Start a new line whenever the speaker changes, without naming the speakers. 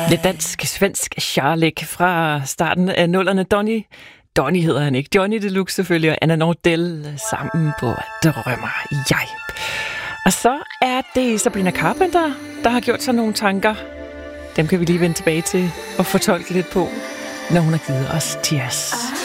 Lidt dansk-svensk charlæg fra starten af 00'erne. Donny hedder han ikke. Johnny Deluxe selvfølgelig, og Anna Nordell sammen på Drømmer jeg. Og så er det Sabrina Carpenter, der har gjort sig nogle tanker. Dem kan vi lige vende tilbage til og fortolke lidt på, når hun har givet os Tears.